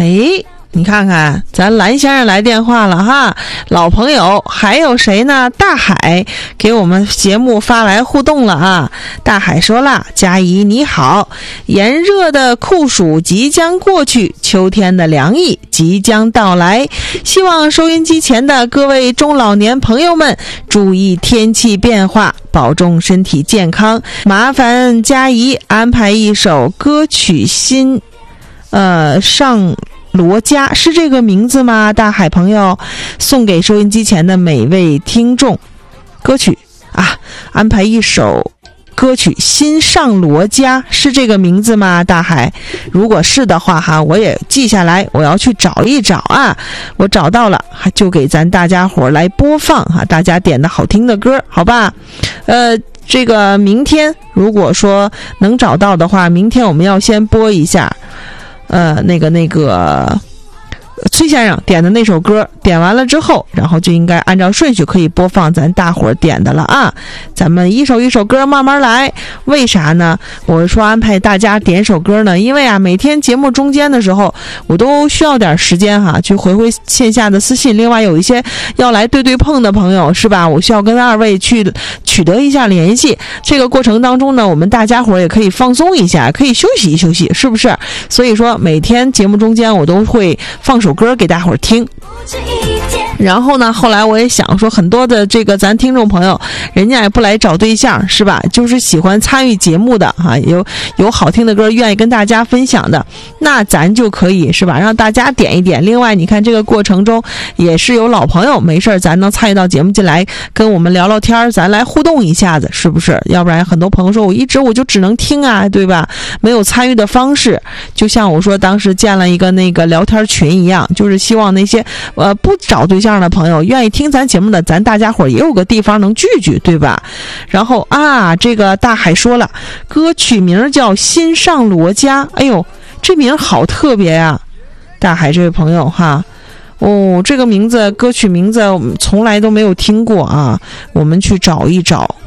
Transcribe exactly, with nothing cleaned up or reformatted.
哎，你看看咱蓝先生来电话了哈，老朋友还有谁呢？大海给我们节目发来互动了啊。大海说了，佳怡你好，炎热的酷暑即将过去，秋天的凉意即将到来，希望收音机前的各位中老年朋友们注意天气变化，保重身体健康，麻烦佳怡安排一首歌曲新呃上罗家，是这个名字吗？大海朋友送给收音机前的每位听众歌曲啊，安排一首歌曲新上罗家，是这个名字吗？大海，如果是的话哈，我也记下来，我要去找一找啊。我找到了，就给咱大家伙来播放哈，大家点的好听的歌，好吧？呃，这个明天如果说能找到的话，明天我们要先播一下。呃，那个那个崔先生点的那首歌，点完了之后，然后就应该按照顺序可以播放咱大伙儿点的了啊。咱们一首一首歌慢慢来。为啥呢？我说安排大家点首歌呢，因为啊，每天节目中间的时候，我都需要点时间哈，去回回线下的私信。另外有一些要来对对碰的朋友，是吧？我需要跟二位去取得一下联系。这个过程当中呢，我们大家伙儿也可以放松一下，可以休息一休息，是不是？所以说每天节目中间我都会放首歌给大伙儿听。然后呢，后来我也想说，很多的这个咱听众朋友，人家也不来找对象，是吧？就是喜欢参与节目的哈、啊，有有好听的歌愿意跟大家分享的，那咱就可以是吧？让大家点一点。另外，你看这个过程中也是有老朋友，没事咱能参与到节目进来，跟我们聊聊天，咱来互动一下子，是不是？要不然很多朋友说我一直我就只能听啊，对吧？没有参与的方式，就像我说当时建了一个那个聊天群一样，就是希望那些呃不找对象的朋友愿意听咱节目的，咱大家伙也有个地方能聚聚，对吧？然后啊，这个大海说了，歌曲名叫《新上罗家》，哎呦，这名好特别呀、啊！大海这位朋友哈，哦，这个名字歌曲名字我们从来都没有听过啊，我们去找一找。